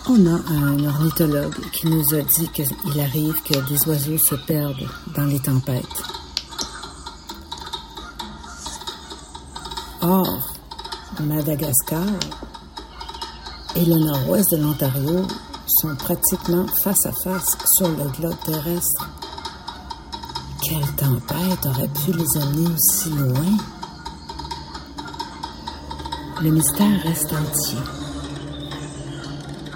On a un ornithologue qui nous a dit qu'il arrive que des oiseaux se perdent dans les tempêtes. Or, Madagascar et le nord-ouest de l'Ontario sont pratiquement face à face sur le globe terrestre. Quelle tempête aurait pu les amener aussi loin? Le mystère reste entier.